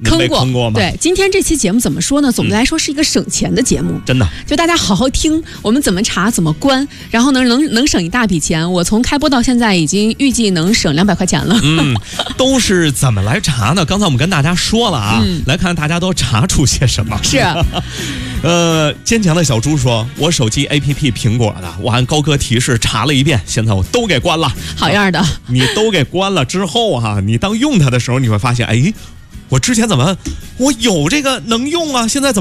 坑过吗？ 对，今天这期节目怎么说呢？总的来说是一个省钱的节目， 真的， 就大家好好听，我们怎么查怎么关，然后能省一大笔钱。我从开播到现在已经预计能省200块钱了。 都是怎么来查呢？刚才我们跟大家说了啊，来看大家都查出些什么。 是， 坚强的小猪说，我手机 APP 苹果的，我按高哥提示查了一遍，现在我都给关了。 好样的！ 你都给关了之后啊，你当用它的时候，你会发现，哎，我之前怎么我有这个能用啊，现在怎么